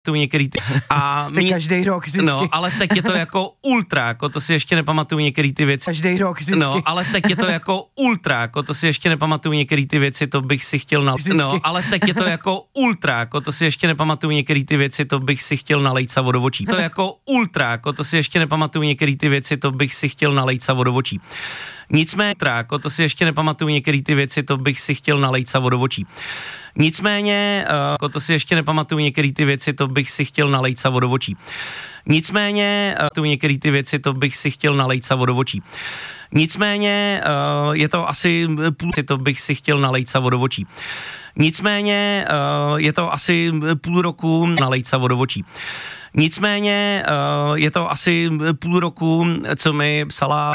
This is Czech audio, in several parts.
tu některý a to každý rok vždycky. No, ale teď je to jako ultra, jako to si ještě nepamatuju některý ty věci. Každý rok vždycky. No, ale teď je to jako ultra, jako to si ještě nepamatuju některý ty věci, to bych si chtěl Vždycky. No, ale teď je to jako ultra, jako to si ještě nepamatuju některý ty věci, to bych si chtěl nalejt sa do očí. To je jako ultra, jako to si ještě nepamatuju některý ty věci, to bych si chtěl nalejt sa do očí. Nicméně, jako to si ještě nepamatuju některý ty věci, to bych si chtěl nalejt sa do očí. Nicméně, jako to si ještě nepamatuju některý ty věci, to bych si chtěl nalejt sa do očí. Nicméně, tu některý ty věci, to bych si chtěl nalejt sa do očí. Nicméně, je to asi to bych si chtěl nalejt sa do očí. Nicméně, je to asi půl roku nalejt sa do očí. Nicméně, je to asi půl roku, co mi psala.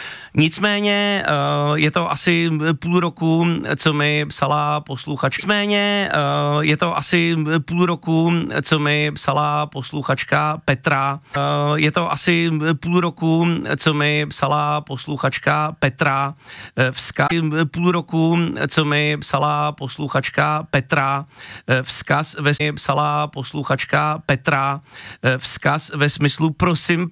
Nicméně je to asi půl roku, co mi psala posluchačka. Nicméně je to asi půl roku, co mi psala posluchačka Petra. Je to asi půl roku, co mi psala posluchačka Petra. Půl roku, co mi psala posluchačka Petra. Vzkaz ve psala posluchačka Petra. Vzkaz ve smyslu prosím,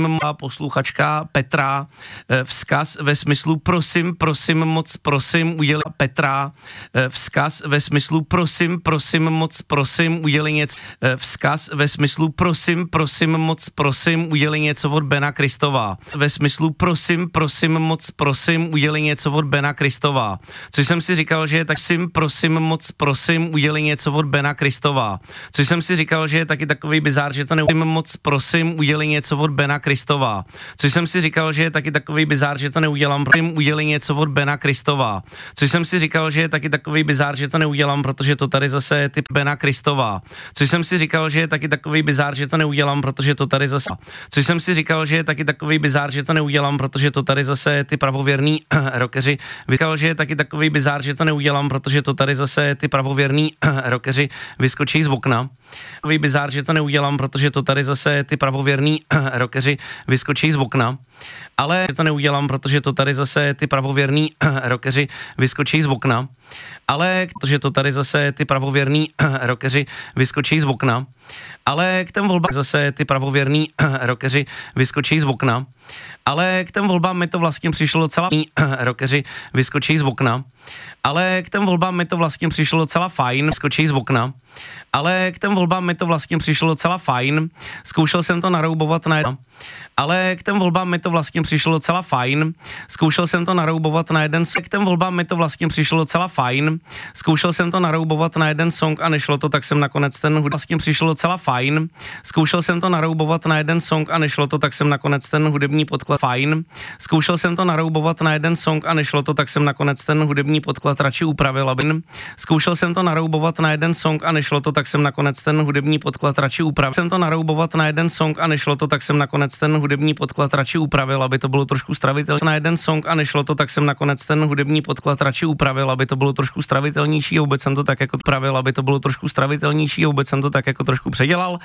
posluchačka Petra. Vzkaz ve smyslu prosím, moc prosím, udělej Petra. Vzkaz ve smyslu prosím, moc prosím, udělej něco. Vzkaz ve smyslu prosím, moc prosím, udělej něco od Bena Kristova. Ve smyslu prosím, moc prosím, udělej něco od Bena Kristova. Což jsem si říkal, že je tak prosím, moc prosím, udělej něco od Bena Kristova. Což jsem si říkal, že je taky takový bizár, že to neudělám moc prosím, udělej něco od Bena Kristova. Což jsem si říkal, že je taky takový bizár, že to neudělám, udělej něco od Bena Kristova. Což jsem si říkal, že je taky takový bizár, že to neudělám, protože to tady zase je typ Bena Kristova. Což jsem si říkal, že je taky takový bizár, že to neudělám, protože to tady zase. Což jsem si říkal, že je taky takový bizár, že to neudělám, protože to tady zase ty pravověrný rockeři. Říkal, že je taky takový bizár, že to neudělám, protože to tady zase ty pravověrný rockeři vyskočí z okna. Takový bizár, že to neudělám, protože to tady zase ty pravověrný rockeři vyskočí z okna. Ale to neudělám, protože to tady zase ty pravověrný rockeři vyskočí z okna. Ale protože to tady zase ty pravověrný rockeři vyskočí z okna. Ale k těm volbám zase ty pravověrný rockeři vyskočí z okna. Ale k těm volbám mi to vlastně přišlo docela rockeři vyskočí z okna. Ale k těm volbám mi to vlastně přišlo docela fajn, skočí z okna. Ale k těm volbám mi to vlastně přišlo docela fajn. Zkoušel jsem to naroubovat na jeden. Ale k těm volbám mi to vlastně přišlo docela fajn. Zkoušel jsem to naroubovat na jeden song. K těm volbám mi to vlastně přišlo docela fajn. Zkoušel jsem to naroubovat na jeden song a nešlo to, tak jsem nakonec ten vlastně přišlo docela fajn. Zkoušel jsem to naroubovat na jeden song a nešlo to, tak jsem nakonec ten hudební podklad fajn. Zkoušel jsem to naroubovat na jeden song a nešlo to, tak jsem nakonec ten hudební podklad radši upravil, aby zkoušel jsem to naroubovat na jeden song a nešlo to, tak jsem nakonec ten hudební podklad radši upravil. Jsem to naroubovat na jeden song a nešlo to, tak jsem nakonec ten hudební podklad radši upravil, aby to bylo trošku stravitelnější. Na jeden song a nešlo to, tak jsem nakonec ten hudební podklad radši upravil, aby to bylo trošku stravitelnější. Vůbec jsem to tak jako upravil, aby to bylo trošku stravitelnější. Vůbec jsem to tak jako trošku předělal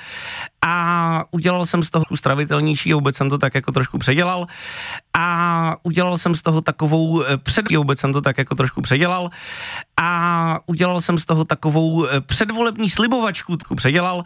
a udělal jsem z toho stravitelnější. Vůbec jsem to tak jako trošku předělal a udělal jsem z toho takovou vůbec jsem to tak jako trošku předělal a udělal jsem z toho takovou předvolební slibovačku předělal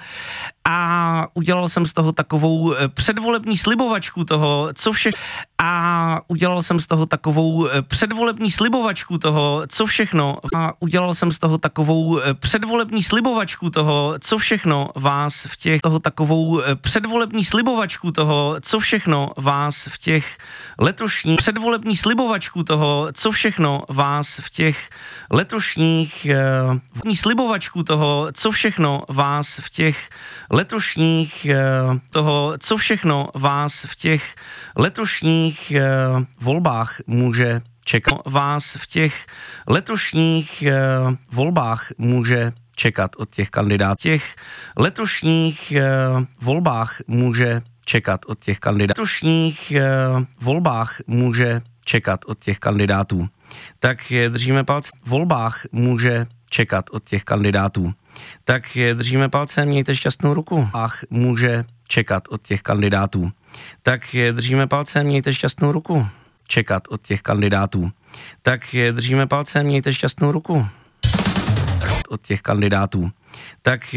a udělal jsem z toho takovou předvolební slibovačku toho, co vše a udělal jsem z toho takovou předvolební slibovačku toho, co všechno a udělal jsem z toho takovou předvolební slibovačku toho, co všechno vás v těch toho takovou předvolební slibovačku toho, co všechno vás v těch letošních předvolební slibovačku toho, co všechno vás v těch letošních slibovačku toho, co všechno vás v těch letošních toho, co všechno vás v těch letošních volbách může čekat. Vás v těch letošních volbách může čekat od těch kandidátů. V těch letošních volbách může čekat od těch kandidátů. V letošních volbách může čekat od těch kandidátů. Tak držíme palce. V volbách může čekat od těch kandidátů. Tak držíme palce, mějte šťastnou ruku. Může čekat od těch kandidátů. Tak držíme palce, mějte šťastnou ruku. Čekat od těch kandidátů. Tak držíme palce, mějte šťastnou ruku. Od těch kandidátů. Tak